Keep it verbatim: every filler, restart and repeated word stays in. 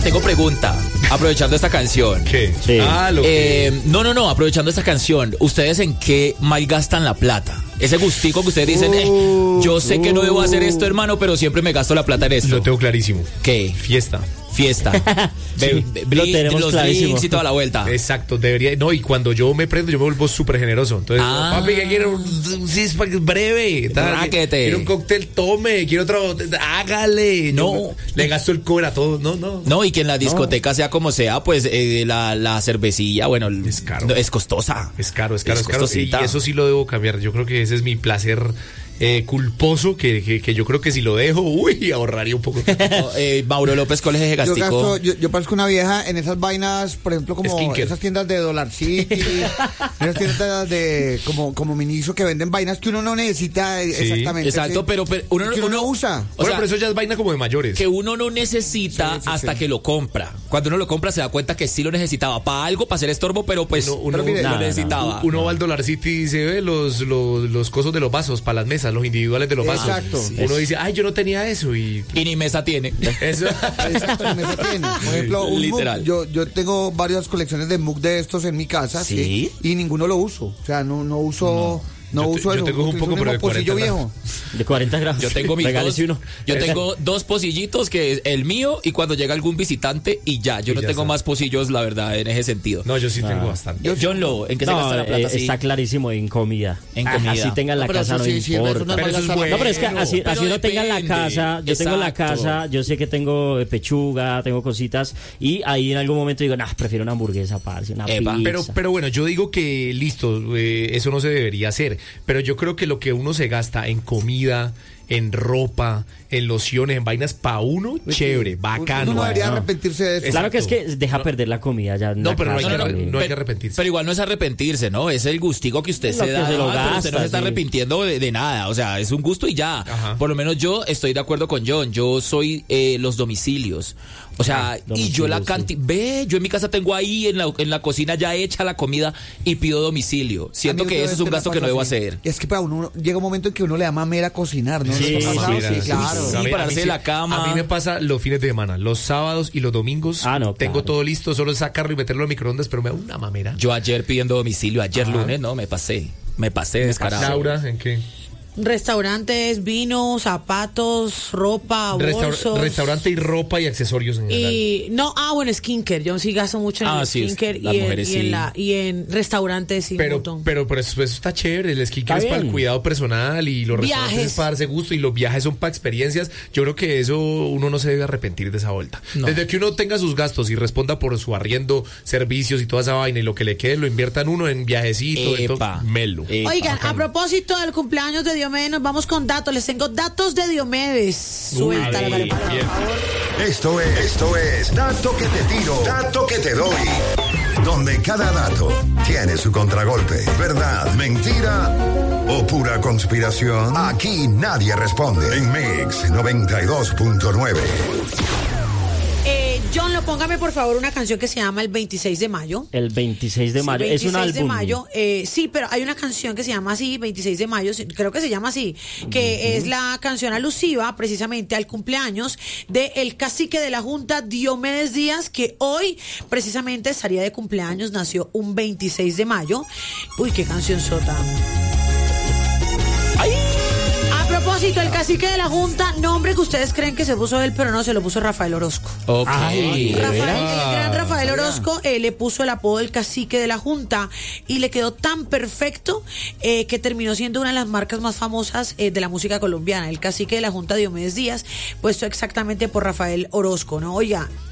tengo pregunta. Aprovechando esta canción. ¿Qué? Sí. Ah, lo que... Eh, no, no, no, aprovechando esta canción, ¿ustedes en qué malgastan la plata? Ese gustico que ustedes dicen, eh, yo sé que no debo hacer esto, hermano, pero siempre me gasto la plata en esto. Lo tengo clarísimo. ¿Qué? Fiesta. Fiesta. Be- be- lo tenemos los clarísimo. drinks y toda la vuelta. Exacto, debería. No, y cuando yo me prendo, yo me vuelvo súper generoso. Entonces, Ah. papi, que quiero un, un six-pack breve. tal, Raquete. Quiero un cóctel, tome. Quiero otro, hágale. No. Yo le gasto el cobre a todos. No, no. No, y que en la discoteca sea como sea, pues eh, la, la cervecilla, bueno, Es caro. no, es costosa. Es caro, es caro, Es es, caro. Y costosita. eso sí lo debo cambiar. Yo creo que ese es mi placer eh, culposo, que, que, que yo creo que si lo dejo, uy, ahorraría un poco. No, eh, Mauro López, ¿cuál es ese Yo gastico? gasto, yo, yo parezco una vieja en esas vainas, por ejemplo, como Skincare. esas tiendas de Dollar City, esas tiendas de como, como Miniso que venden vainas que uno no necesita eh, Sí, exactamente. Exacto, sí. pero, pero uno, que uno, uno- no usa. O Bueno, sea, pero eso ya es vaina como de mayores. que uno no necesita Sí, sí, hasta sí. que lo compra. Cuando uno lo compra se da cuenta que sí lo necesitaba para algo, para hacer estorbo, pero pues Uno- uno- pero mire, no, lo no, necesitaba. Uno va al Dollar City y dice, ve los, los, los cosos de los vasos para las mesas, los individuales de los vasos. Exacto. Uno dice, ay, yo no tenía eso. Y Y ni mesa tiene. eso. Exacto, en eso tiene. Por ejemplo, un Literal. mug, yo, yo tengo varias colecciones de mug de estos en mi casa, ¿Sí? ¿sí? Y ninguno lo uso. O sea, no, no uso, no, Yo te- uso yo eso. tengo un Utilizo poco, pero de pocillo cuarenta viejo. De cuarenta grados. Yo tengo mis dos, Regálese uno. yo tengo dos pocillitos, que es el mío y cuando llega algún visitante y ya. Yo Y no ya tengo está. más pocillos, la verdad, en ese sentido. No, yo sí tengo Ah. bastante. Yo, John Lo, ¿en qué se No, gasta la plata? eh, así? está clarísimo en comida. En Ah, comida. Así tenga en la No, pero casa, eso no sí, sí, eso importa. no Pero eso es bueno. No, pero es que así, Pero así uno tenga en la depende. casa, yo tengo en la Exacto. casa, yo sé que tengo eh, pechuga, tengo cositas, y ahí en algún momento digo, nah, prefiero una hamburguesa, parce, una Epa. pizza. Pero, pero bueno, yo digo que listo, eh, eso no se debería hacer. Pero yo creo que lo que uno se gasta en comida, en ropa, en lociones, en vainas pa' uno, chévere, bacano. Uno no debería no. arrepentirse de eso. Claro que es que Exacto. deja perder la comida ya. en No, la pero no hay casa, que- eh. no hay que arrepentirse. Pero igual no es arrepentirse, ¿no? Es el gustico que usted Es lo se que da. se lo Ah, pero usted no gasta, se está sí. arrepintiendo de, de nada. O sea, es un gusto y ya. Ajá. Por lo menos yo estoy de acuerdo con John. Yo soy eh, los domicilios. O sea, Ah, y yo la domicilios, cantidad. Ve, yo en mi casa tengo ahí en la, en la cocina ya hecha la comida y pido domicilio. Siento A mí que eso es un últimamente me gasto que no pasa debo así. hacer. Es que para uno llega un momento en que uno le da mamera cocinar, ¿no? Sí, ¿No les ha pasado? sí, Sí, sí, claro. sí. A mí- a mí pararse de la cama. A mí me pasa los fines de semana, los sábados y los domingos. Ah, no, Tengo claro. todo listo, solo es sacarlo y meterlo al microondas, pero me da una mamera. Yo ayer pidiendo domicilio, ayer Ajá. lunes, no, me pasé. Me pasé descarado. Laura, ¿en qué? Restaurantes, vino, zapatos, ropa, Restaur- bolsos. restaurante y ropa y accesorios en general. Y no, ah, bueno, skincare. Yo sí gasto mucho en Ah, el sí, skincare las y, en, mujeres y, en sí. la, y en restaurantes y un Pero, montón. pero, pero eso, eso está chévere. El skincare es Está para el bien. cuidado personal y los Viajes. restaurantes es para darse gusto y los viajes son para experiencias. Yo creo que eso uno no se debe arrepentir de esa vuelta. No. Desde que uno tenga sus gastos y responda por su arriendo, servicios y toda esa vaina y lo que le quede lo invierta en uno en viajecito, en todo, Epa. melo. Epa. Oigan, a propósito del cumpleaños de Diomedes, nos vamos con datos. Les tengo datos de Diomedes. Suéltala, Uy, vale, bien. por favor. Esto es, esto es Dato que te tiro, Dato que te doy. Donde cada dato tiene su contragolpe. ¿Verdad? ¿Mentira? ¿O pura conspiración? Aquí nadie responde. En Mix noventa y dos punto nueve. Eh, John, lo póngame por favor una canción que se llama El veintiséis de mayo. El veintiséis de Sí, mayo. Es un veintiséis de álbum. mayo, eh, sí, pero hay una canción que se llama así, veintiséis de mayo, sí, creo que se llama así, que es la canción alusiva precisamente al cumpleaños de el cacique de la Junta, Diomedes Díaz, que hoy precisamente estaría de cumpleaños, nació un veintiséis de mayo. Uy, qué canción sota. A propósito, el cacique de la Junta, nombre que ustedes creen que se puso él, pero no, se lo puso Rafael Orozco. Ok. Ay, ¿de Rafael, veras? el gran Rafael Orozco eh, le puso el apodo del cacique de la Junta y le quedó tan perfecto eh, que terminó siendo una de las marcas más famosas eh, de la música colombiana. El cacique de la Junta, Diomedes Díaz, puesto exactamente por Rafael Orozco, ¿no? Oiga,